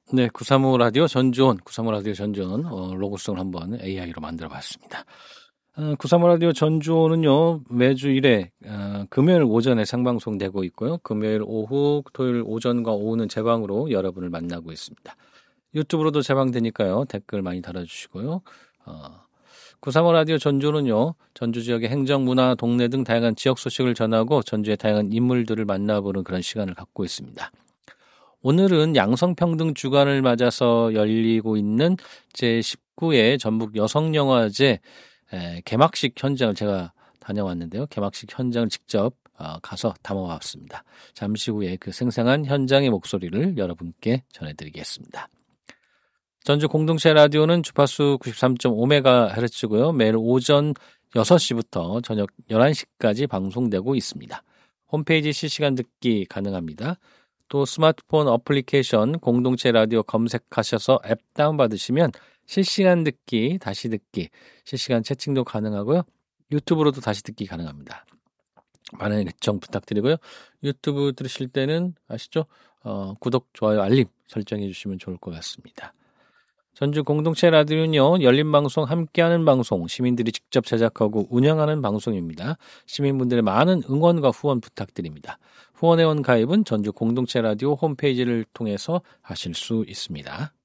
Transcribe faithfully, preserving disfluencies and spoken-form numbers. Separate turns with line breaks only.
네, 구삼오 라디오 전주원, 구삼오 라디오 전주원 어, 로고송을 한번 에이아이로 만들어봤습니다. 어, 구삼오 라디오 전주원은요 매주 일 회 어, 금요일 오전에 생방송되고 있고요. 금요일 오후, 토요일 오전과 오후는 재방으로 여러분을 만나고 있습니다. 유튜브로도 재방되니까요. 댓글 많이 달아주시고요. 어, 구삼오 라디오 전주는요. 전주 지역의 행정, 문화, 동네 등 다양한 지역 소식을 전하고 전주의 다양한 인물들을 만나보는 그런 시간을 갖고 있습니다. 오늘은 양성평등 주간을 맞아서 열리고 있는 제십구 회 전북 여성영화제 개막식 현장을 제가 다녀왔는데요. 개막식 현장을 직접 가서 담아왔습니다. 잠시 후에 그 생생한 현장의 목소리를 여러분께 전해드리겠습니다. 전주 공동체 라디오는 주파수 구십삼 점 오 메가헤르츠고요. 매일 오전 여섯 시부터 저녁 열한 시까지 방송되고 있습니다. 홈페이지 실시간 듣기 가능합니다. 또 스마트폰 어플리케이션 공동체 라디오 검색하셔서 앱 다운받으시면 실시간 듣기, 다시 듣기, 실시간 채팅도 가능하고요. 유튜브로도 다시 듣기 가능합니다. 많은 애청 부탁드리고요. 유튜브 들으실 때는 아시죠? 어, 구독, 좋아요, 알림 설정해 주시면 좋을 것 같습니다. 전주 공동체 라디오는요. 열린 방송, 함께하는 방송, 시민들이 직접 제작하고 운영하는 방송입니다. 시민분들의 많은 응원과 후원 부탁드립니다. 후원회원 가입은 전주 공동체 라디오 홈페이지를 통해서 하실 수 있습니다.